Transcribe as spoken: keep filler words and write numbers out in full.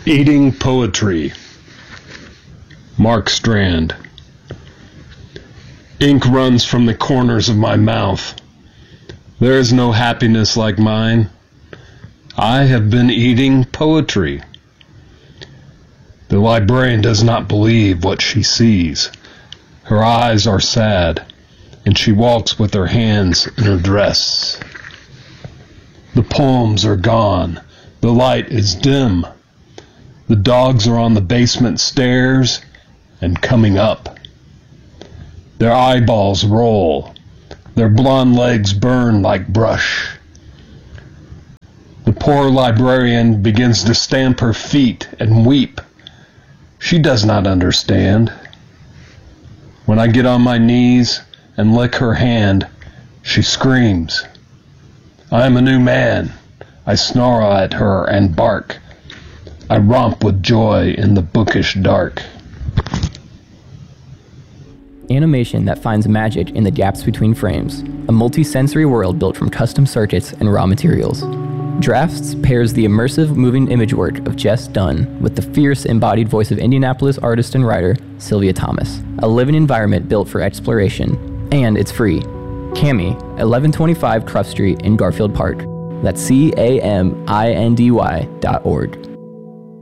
Eating Poetry. Mark Strand. Ink runs from the corners of my mouth. There is no happiness like mine. I have been eating poetry. The librarian does not believe what she sees. Her eyes are sad, and she walks with her hands in her dress. The poems are gone. The light is dim. The dogs are on the basement stairs and coming up. Their eyeballs roll. Their blonde legs burn like brush. The poor librarian begins to stamp her feet and weep. She does not understand. When I get on my knees and lick her hand, she screams. I am a new man. I snarl at her and bark. I romp with joy in the bookish dark. Animation that finds magic in the gaps between frames. A multi-sensory world built from custom circuits and raw materials. Drafts pairs the immersive moving image work of Jess Dunn with the fierce embodied voice of Indianapolis artist and writer Sylvia Thomas. A living environment built for exploration. And it's free. Cami, eleven twenty-five Cruff Street in Garfield Park. That's C A M I N D Y dot org.